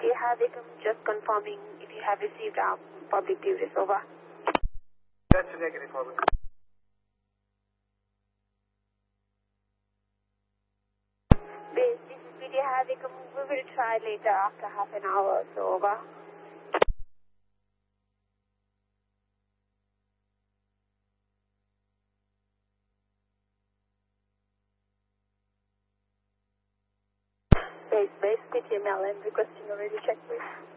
BT Havoc, I'm just confirming if you have received our public duties. Over. That's a negative, over. Base, this is BT Havoc. We will try later after half an hour or so. Over. Base, PTML, and requesting a ready check, please.